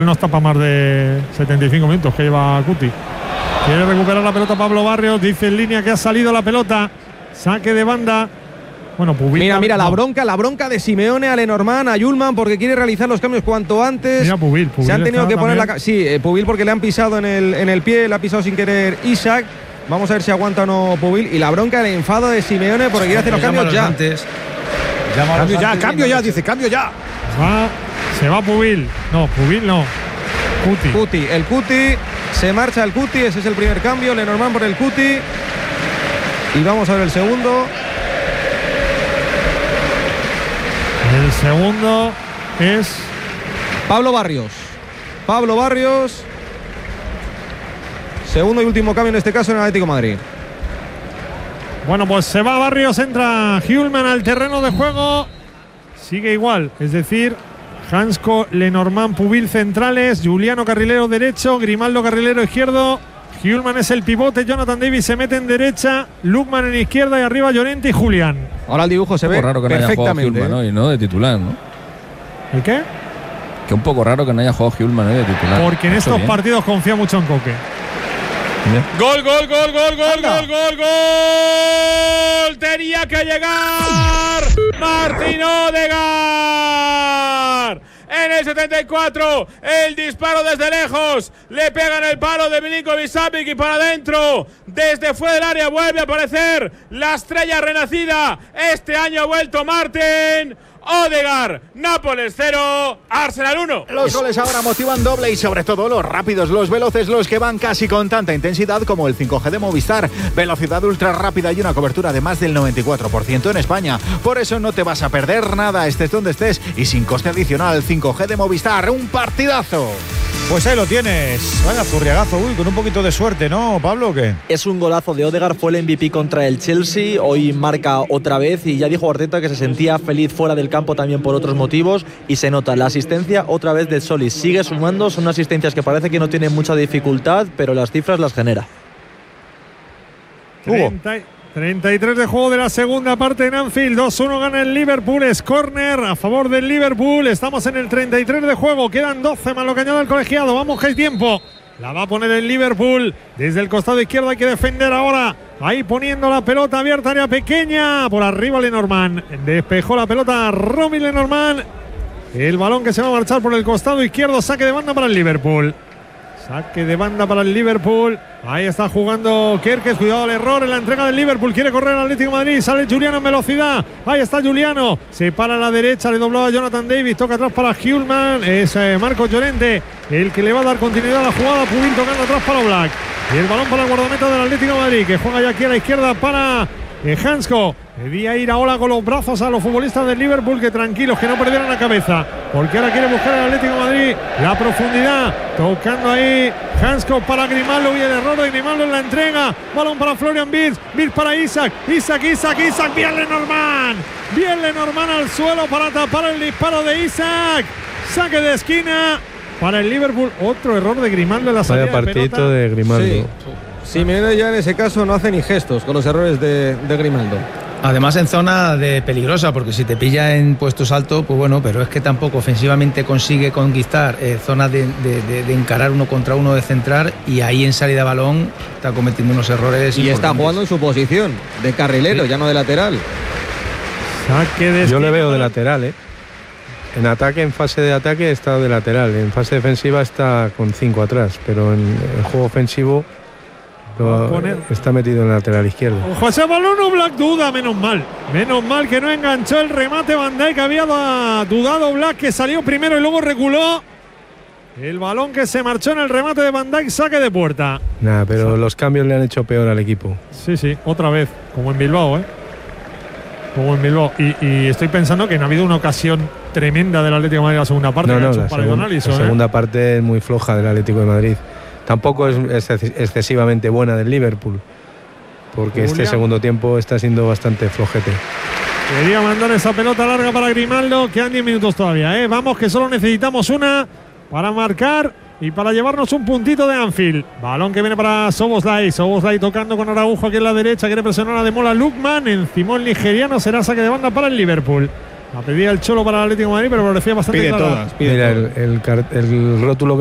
No está para más de 75 minutos que lleva Cuti. Quiere recuperar la pelota Pablo Barrios. Dice en línea que ha salido la pelota. Saque de banda. Bueno, Pubil. Mira, la bronca de Simeone a Lenormand, a Yulman, porque quiere realizar los cambios cuanto antes. Mira, Pubil se han tenido que poner Pubil porque le han pisado en el pie, le ha pisado sin querer Isaac. Vamos a ver si aguanta o no Pubil. Y la bronca, el enfado de Simeone porque quiere hacer los cambios ya. Cambio ya, dice, cambio ya. Se va Pubil. No, Pubil no. Cuti. El Cuti. Se marcha el Cuti. Ese es el primer cambio. Lenormand por el Cuti. Y vamos a ver el segundo. El segundo es Pablo Barrios. Segundo y último cambio en este caso en el Atlético de Madrid. Bueno, pues se va Barrios, entra Hjulmand al terreno de juego. Sigue igual, es decir, Hansko, Lenormand, Pubil centrales, Juliano carrilero derecho, Grimaldo carrilero izquierdo, Hjulmand es el pivote, Jonathan Davis se mete en derecha, Lukman en izquierda y arriba Llorente y Julián. Ahora el dibujo se ve raro que perfectamente. No haya jugado Hjulmand hoy, ¿no? De titular, ¿no? ¿El qué? Que un poco raro que no haya jugado Hjulmand hoy de titular. Porque en estos partidos confía mucho en Coque. Gol. Tenía que llegar Martín Odegaard. En el 74, el disparo desde lejos. Le pegan el palo de Milinković-Savić y para adentro. Desde fuera del área vuelve a aparecer la estrella renacida. Este año ha vuelto Martín Odegaard. Nápoles 0, Arsenal 1. Los goles ahora motivan doble y sobre todo los rápidos, los veloces, los que van casi con tanta intensidad como el 5G de Movistar. Velocidad ultra rápida y una cobertura de más del 94% en España. Por eso no te vas a perder nada, estés donde estés y sin coste adicional. 5G de Movistar, un partidazo. Pues ahí lo tienes. Vaya zurriagazo, con un poquito de suerte, ¿no, Pablo, o qué? Es un golazo de Odegaard, fue el MVP contra el Chelsea, hoy marca otra vez y ya dijo Arteta que se sentía feliz fuera del campo también por otros motivos y se nota la asistencia otra vez de Solis. Sigue sumando, son asistencias que parece que no tienen mucha dificultad, pero las cifras las genera. 33 de juego de la segunda parte en Anfield. 2-1 gana el Liverpool. Es córner a favor del Liverpool. Estamos en el 33 de juego. Quedan 12 más lo que añade el colegiado. Vamos que hay tiempo. La va a poner el Liverpool. Desde el costado izquierdo hay que defender ahora. Ahí poniendo la pelota abierta, área pequeña. Por arriba Lenormand. Despejó la pelota Romy Lenormand. El balón que se va a marchar por el costado izquierdo. Saque de banda para el Liverpool. Saque de banda para el Liverpool. Ahí está jugando Kerkez. Cuidado el error en la entrega del Liverpool. Quiere correr el Atlético de Madrid. Sale Juliano en velocidad. Ahí está Juliano. Se para a la derecha. Le doblaba a Jonathan Davis. Toca atrás para Hjulmand. Es Marcos Llorente el que le va a dar continuidad a la jugada. Pubil tocando atrás para Oblak. Y el balón para el guardameta del Atlético de Madrid, que juega ya aquí a la izquierda para Hansko. Debía ir ahora con los brazos a los futbolistas del Liverpool, que tranquilos, que no perdieran la cabeza, porque ahora quiere buscar el Atlético de Madrid la profundidad, tocando ahí Hansko para Grimaldo y el error de Grimaldo en la entrega. Balón para Florian Wirtz para Isaac, bien Lenormand al suelo para tapar el disparo de Isaac. Saque de esquina para el Liverpool. Otro error de Grimaldo en la salida. Vaya partidito de Grimaldo. Sí. Simeone ya en ese caso no hace ni gestos con los errores de Grimaldo. Además en zona de peligrosa, porque si te pilla en puestos altos, pues bueno, pero es que tampoco ofensivamente consigue conquistar zonas de encarar uno contra uno, de centrar, y ahí en salida de balón está cometiendo unos errores y está jugando en su posición de carrilero, sí, ya no de lateral. Yo le veo de lateral, En ataque, en fase de ataque está de lateral, en fase defensiva está con 5 atrás, pero en el juego ofensivo está metido en el lateral izquierdo. José Balón Oblak duda, menos mal que no enganchó el remate Van Dijk. Había dudado Oblak, que salió primero y luego reculó. El balón que se marchó en el remate de Van Dijk, saque de puerta. Pero los cambios le han hecho peor al equipo. Sí, otra vez, como en Bilbao, y estoy pensando que no ha habido una ocasión tremenda del Atlético de Madrid en la segunda parte. La segunda parte es muy floja del Atlético de Madrid. Tampoco es excesivamente buena del Liverpool, porque este segundo tiempo está siendo bastante flojete. Quería mandar esa pelota larga para Grimaldo. Quedan 10 minutos todavía, Vamos, que solo necesitamos una para marcar y para llevarnos un puntito de Anfield. Balón que viene para Szoboszlai tocando con Araujo aquí en la derecha. Quiere presionar a Demola Lukman. Encima el nigeriano, será saque de banda para el Liverpool. La pedía el Cholo para el Atlético de Madrid, pero parecía bastante Pide clara. todas. Pide Mira, todas. el rótulo